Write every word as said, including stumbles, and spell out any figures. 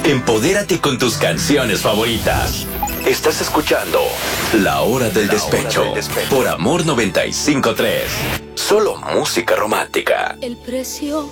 Empodérate con tus canciones favoritas. Estás escuchando La Hora del, La Despecho, hora del Despecho por Amor noventa y cinco punto tres. Solo música romántica. El precio